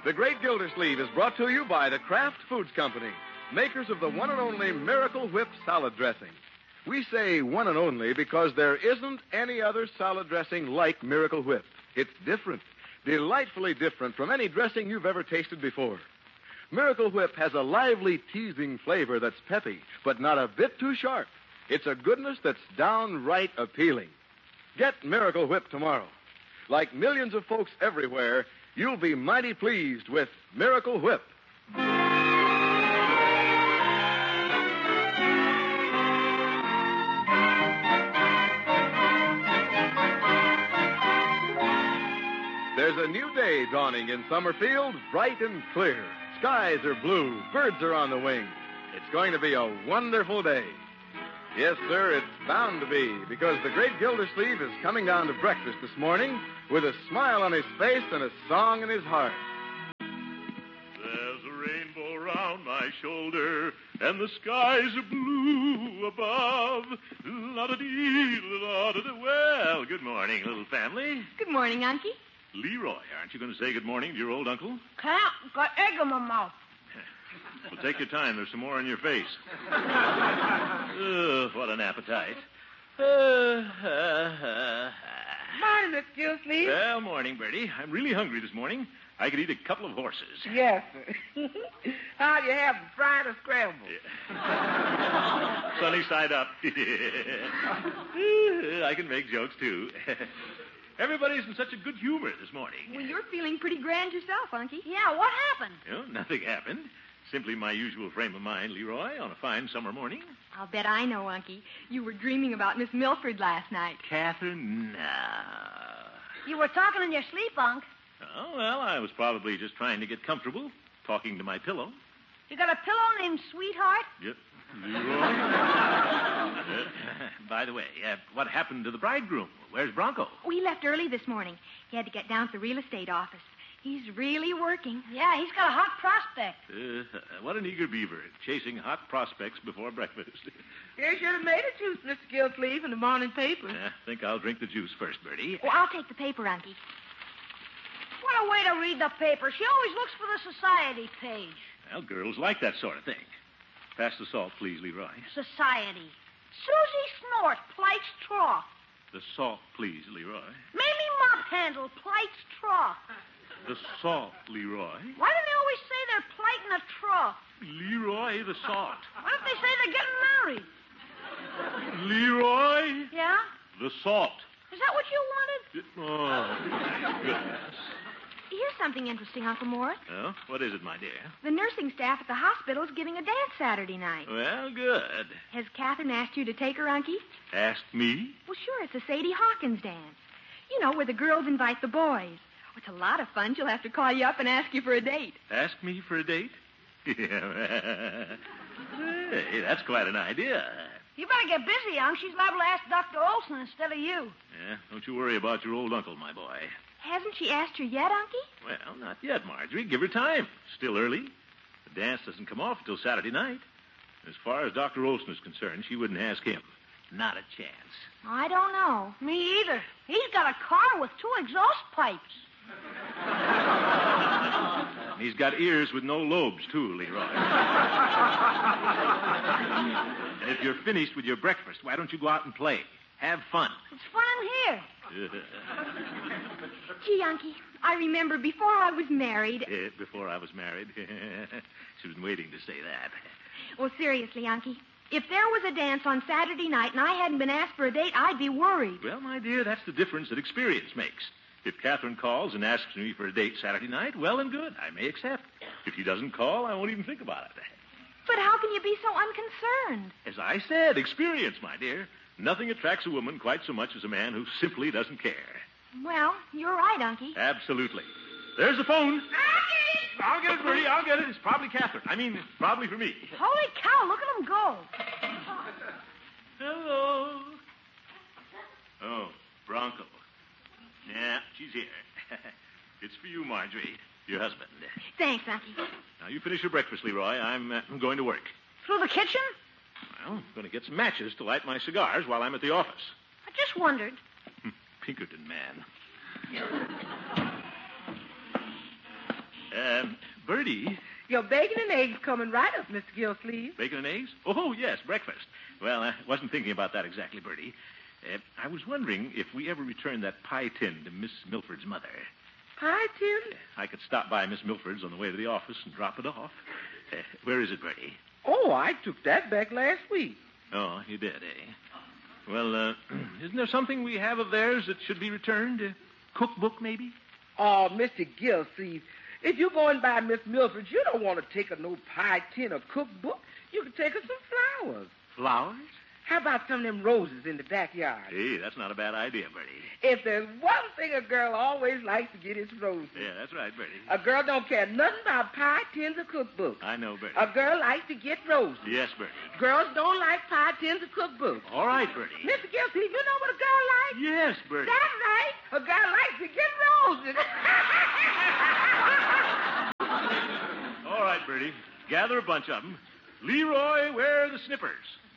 The Great Gildersleeve is brought to you by the Kraft Foods Company, makers of the one and only Miracle Whip salad dressing. We say one and only because there isn't any other salad dressing like Miracle Whip. It's different, delightfully different from any dressing you've ever tasted before. Miracle Whip has a lively, teasing flavor that's peppy, but not a bit too sharp. It's a goodness that's downright appealing. Get Miracle Whip tomorrow. Like millions of folks everywhere, you'll be mighty pleased with Miracle Whip. There's a new day dawning in Summerfield, bright and clear. Skies are blue, birds are on the wing. It's going to be a wonderful day. Yes, sir, it's bound to be, because the Great Gildersleeve is coming down to breakfast this morning with a smile on his face and a song in his heart. There's a rainbow round my shoulder, and the skies are blue above. La-da-dee, la-da-da. Well, good morning, little family. Good morning, Unky. Leroy, aren't you going to say good morning to your old uncle? Can't. Got egg in my mouth. Well, take your time. There's some more on your face. What an appetite. Morning, Mr. Gildersleeve. Well, morning, Bertie. I'm really hungry this morning. I could eat a couple of horses. Yes, sir. How'd you have them, fried or scrambled? Yeah. Sunny side up. I can make jokes, too. Everybody's in such a good humor this morning. Well, you're feeling pretty grand yourself, Unky. Yeah, what happened? Nothing happened. Simply my usual frame of mind, Leroy, on a fine summer morning. I'll bet I know, Unky. You were dreaming about Miss Milford last night. Catherine, no. You were talking in your sleep, Unc. Oh, well, I was probably just trying to get comfortable, talking to my pillow. You got a pillow named Sweetheart? Yep. Leroy? By the way, what happened to the bridegroom? Where's Bronco? We left early this morning. He had to get down to the real estate office. He's really working. Yeah, he's got a hot prospect. What an eager beaver, chasing hot prospects before breakfast. You should have made a juice, Mr. Gildersleeve, in the morning paper. I think I'll drink the juice first, Bertie. Oh, I'll take the paper, Unky. What a way to read the paper. She always looks for the society page. Well, girls like that sort of thing. Pass the salt, please, Leroy. Society. Susie Snort, Plights Trough. The salt, please, Leroy. Mamie Mop Handle, Plights Trough. The salt, Leroy. Why do they always say they're plighting a trough? Leroy, the salt. What if they say they're getting married? Leroy, Yeah? the salt. Is that what you wanted? Oh, my goodness. Here's something interesting, Uncle Mort. Oh, what is it, my dear? The nursing staff at the hospital is giving a dance Saturday night. Well, good. Has Catherine asked you to take her, Unky? Asked me? Well, sure, it's a Sadie Hawkins dance. You know, where the girls invite the boys. It's a lot of fun. She'll have to call you up and ask you for a date. Ask me for a date? Hey, that's quite an idea. You better get busy, Unc. She's liable to ask Dr. Olson instead of you. Yeah, don't you worry about your old uncle, my boy. Hasn't she asked her yet, Unky? Well, not yet, Marjorie. Give her time. Still early. The dance doesn't come off until Saturday night. As far as Dr. Olson is concerned, she wouldn't ask him. Not a chance. I don't know. Me either. He's got a car with 2 exhaust pipes. And he's got ears with no lobes, too, Leroy. And if you're finished with your breakfast, why don't you go out and play? Have fun. It's fun here. Gee, Unky, I remember before I was married... Before I was married. She was waiting to say that. Well, seriously, Unky, if there was a dance on Saturday night and I hadn't been asked for a date, I'd be worried. Well, my dear, that's the difference that experience makes. If Catherine calls and asks me for a date Saturday night, well and good. I may accept. If she doesn't call, I won't even think about it. But how can you be so unconcerned? As I said, experience, my dear. Nothing attracts a woman quite so much as a man who simply doesn't care. Well, you're right, Unky. Absolutely. There's the phone. Unky! I'll get it, Bertie. I'll get it. It's probably Catherine. I mean, probably for me. Holy cow, look at him go. Hello. Oh, Bronco. Yeah, she's here. It's for you, Marjorie, your husband. Thanks, Unky. Now, you finish your breakfast, Leroy. I'm going to work. Through the kitchen? Well, I'm going to get some matches to light my cigars while I'm at the office. I just wondered. Pinkerton man. Bertie, Your bacon and eggs coming right up, Mr. Gillsleeve. bacon and eggs? Oh, yes, breakfast. Well, I wasn't thinking about that exactly, Bertie. I was wondering if we ever returned that pie tin to Miss Milford's mother. Pie tin? I could stop by Miss Milford's on the way to the office and drop it off. Where is it, Bertie? Oh, I took that back last week. Oh, you did, eh? Well, isn't there something we have of theirs that should be returned? A cookbook, maybe? Oh, Mr. Gillsleeve, if you're going by Miss Milford's, you don't want to take her no pie tin or cookbook. You can take her some flowers. Flowers? How about some of them roses in the backyard? Hey, that's not a bad idea, Bertie. If there's one thing a girl always likes to get, it's roses. Yeah, that's right, Bertie. A girl don't care nothing about pie tins or cookbooks. I know, Bertie. A girl likes to get roses. Yes, Bertie. Girls don't like pie tins or cookbooks. All right, Bertie. Mr. Gillsleeve, you know what a girl likes? Yes, Bertie. That's right. A girl likes to get roses. All right, Bertie. Gather a bunch of them. Leroy, where are the snippers?